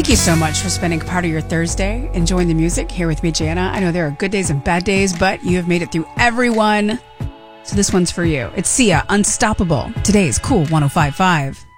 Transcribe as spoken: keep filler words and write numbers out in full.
Thank you so much for spending part of your Thursday enjoying the music here with me, Jana. I know there are good days and bad days, but you have made it through every one. So this one's for you. It's Sia, Unstoppable. Today's Cool one oh five point five.